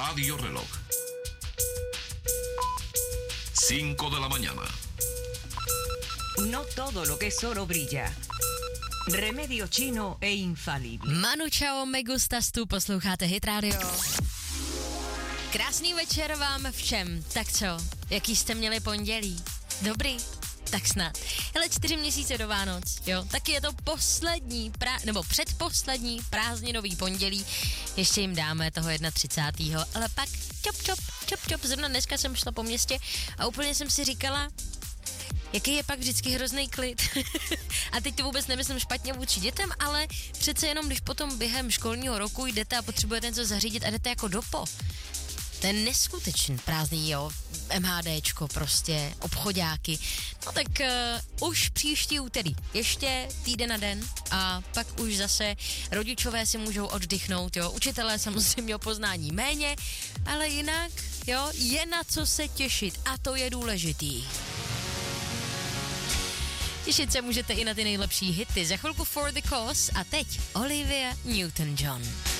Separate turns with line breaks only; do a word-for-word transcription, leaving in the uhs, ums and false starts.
Radio Reloj. cinco de la mañana.
No todo lo que es oro brilla. Remedio chino e infalible.
Manu čau, me gustas, tu posloucháte Hit Radio. Krásný večer vám všem. Tak co, jaký jste měli pondělí? Dobrý? Tak snad. Hele, čtyři měsíce do Vánoc, jo, taky je to poslední, prá- nebo předposlední prázdninový pondělí. Ještě jim dáme toho třicátého ale pak čop, čop, čop, čop. Zrovna dneska jsem šla po městě a úplně jsem si říkala, jaký je pak vždycky hrozný klid. A teď to vůbec nemyslím špatně vůči dětem, ale přece jenom, když potom během školního roku jdete a potřebujete něco zařídit a jdete jako dopo. Ten neskutečný prázdný, jo, MHDčko prostě, obchodáky. No tak uh, už příští úterý, ještě týden na den a pak už zase rodičové si můžou oddychnout, jo, učitelé samozřejmě o poznání méně, ale jinak, jo, je na co se těšit a to je důležitý. Těšit se můžete i na ty nejlepší hity. Za chvilku For the Cause a teď Olivia Newton-John.